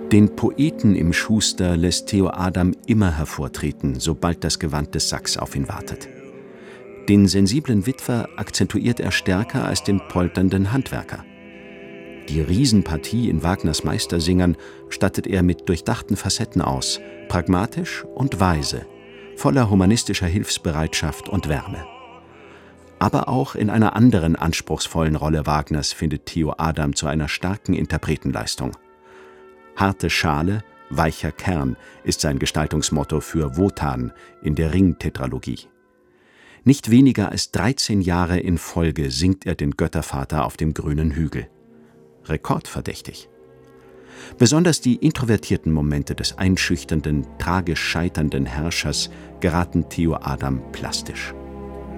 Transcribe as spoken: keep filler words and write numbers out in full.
Den Poeten im Schuster lässt Theo Adam immer hervortreten, sobald das Gewand des Sacks auf ihn wartet. Den sensiblen Witwer akzentuiert er stärker als den polternden Handwerker. Die Riesenpartie in Wagners Meistersingern stattet er mit durchdachten Facetten aus, pragmatisch und weise, voller humanistischer Hilfsbereitschaft und Wärme. Aber auch in einer anderen anspruchsvollen Rolle Wagners findet Theo Adam zu einer starken Interpretenleistung. Harte Schale, weicher Kern ist sein Gestaltungsmotto für Wotan in der Ring-Tetralogie. Nicht weniger als dreizehn Jahre in Folge singt er den Göttervater auf dem grünen Hügel. Rekordverdächtig. Besonders die introvertierten Momente des einschüchternden, tragisch scheiternden Herrschers geraten Theo Adam plastisch.